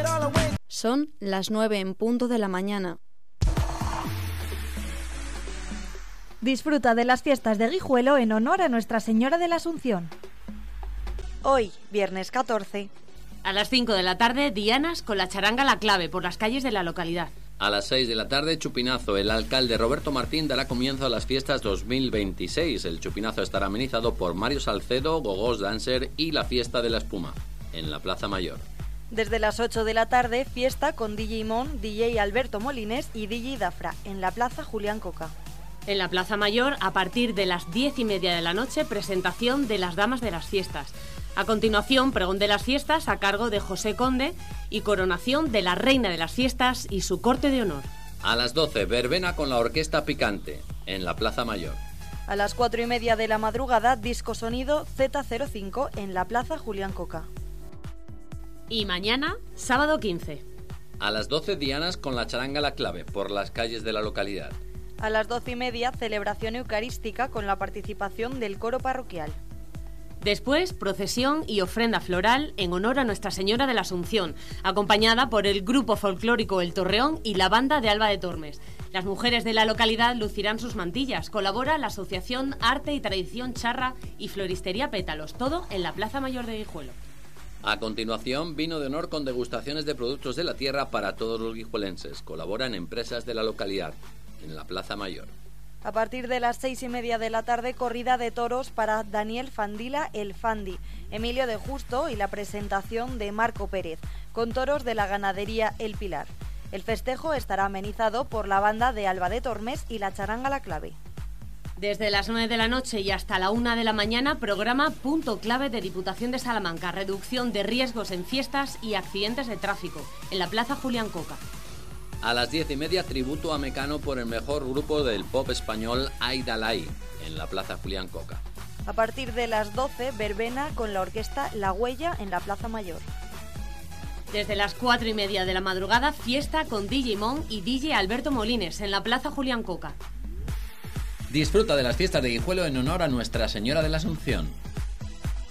Son las 9 en punto de la mañana. Disfruta de las fiestas de Guijuelo en honor a Nuestra Señora de la Asunción. Hoy, viernes 14. A las 5 de la tarde, dianas con la charanga La Clave por las calles de la localidad. A las 6 de la tarde, chupinazo. El alcalde Roberto Martín dará comienzo a las fiestas 2026. El chupinazo estará amenizado por Mario Salcedo, Gogós Dancer y la Fiesta de la Espuma, en la Plaza Mayor. Desde las 8 de la tarde, fiesta con DJ Mon, DJ Alberto Molines y DJ Dafra, en la Plaza Julián Coca. En la Plaza Mayor, a partir de las 10:30 de la noche, presentación de las damas de las fiestas. A continuación, pregón de las fiestas a cargo de José Conde y coronación de la reina de las fiestas y su corte de honor. A las 12, verbena con la Orquesta Picante, en la Plaza Mayor. A las 4:30 de la madrugada, disco sonido Z05 en la Plaza Julián Coca. Y mañana, sábado 15. A las 12, dianas con la charanga La Clave, por las calles de la localidad. A las 12:30, celebración eucarística con la participación del coro parroquial. Después, procesión y ofrenda floral en honor a Nuestra Señora de la Asunción, acompañada por el grupo folclórico El Torreón y la banda de Alba de Tormes. Las mujeres de la localidad lucirán sus mantillas. Colabora la Asociación Arte y Tradición Charra y Floristería Pétalos, todo en la Plaza Mayor de Guijuelo. A continuación, vino de honor con degustaciones de productos de la tierra para todos los guijuelenses. Colaboran empresas de la localidad, en la Plaza Mayor. A partir de las 6:30 de la tarde, corrida de toros para Daniel Fandila El Fandi, Emilio de Justo y la presentación de Marco Pérez, con toros de la ganadería El Pilar. El festejo estará amenizado por la banda de Alba de Tormes y la charanga La Clave. Desde las 9 de la noche y hasta la 1 de la mañana, programa Punto Clave de Diputación de Salamanca, reducción de riesgos en fiestas y accidentes de tráfico, en la Plaza Julián Coca. A las 10:30, tributo a Mecano por el mejor grupo del pop español Aidalay, en la Plaza Julián Coca. A partir de las 12, verbena con la orquesta La Huella en la Plaza Mayor. Desde las 4:30 de la madrugada, fiesta con DJ Mon y DJ Alberto Molines en la Plaza Julián Coca. Disfruta de las fiestas de Guijuelo en honor a Nuestra Señora de la Asunción.